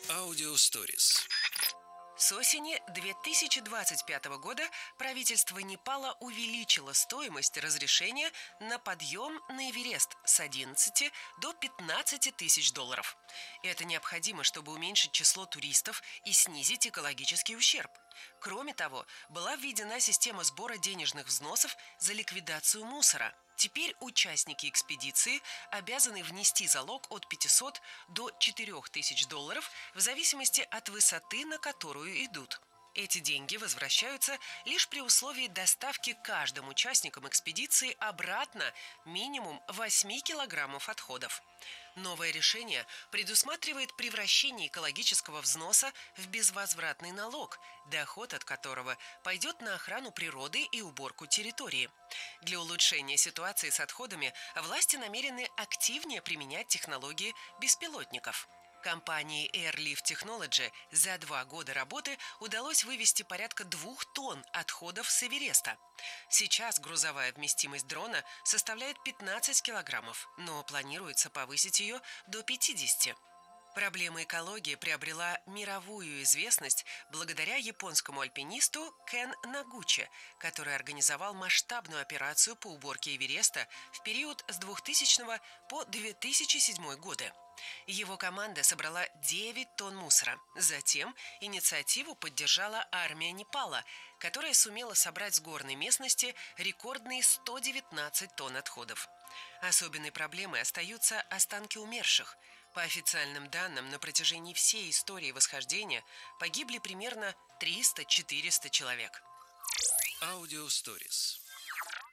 Аудиосторис. С осени 2025 года правительство Непала увеличило стоимость разрешения на подъем на Эверест с 11 до 15 тысяч долларов. Это необходимо, чтобы уменьшить число туристов и снизить экологический ущерб. Кроме того, была введена система сбора денежных взносов за ликвидацию мусора. Теперь участники экспедиции обязаны внести залог от 500 до 4000 долларов в зависимости от высоты, на которую идут. Эти деньги возвращаются лишь при условии доставки каждым участникам экспедиции обратно минимум 8 килограммов отходов. Новое решение предусматривает превращение экологического взноса в безвозвратный налог, доход от которого пойдет на охрану природы и уборку территории. Для улучшения ситуации с отходами власти намерены активнее применять технологии беспилотников. Компании Airlift Technology за 2 года работы удалось вывести порядка 2 тонн отходов с Эвереста. Сейчас грузовая вместимость дрона составляет 15 килограммов, но планируется повысить ее до 50. Проблема экологии приобрела мировую известность благодаря японскому альпинисту Кен Нагучи, который организовал масштабную операцию по уборке Эвереста в период с 2000 по 2007 годы. Его команда собрала 9 тонн мусора. Затем инициативу поддержала армия Непала, которая сумела собрать с горной местности рекордные 119 тонн отходов. Особенной проблемой остаются останки умерших. По официальным данным, на протяжении всей истории восхождения погибли примерно 300-400 человек. Аудиосторис.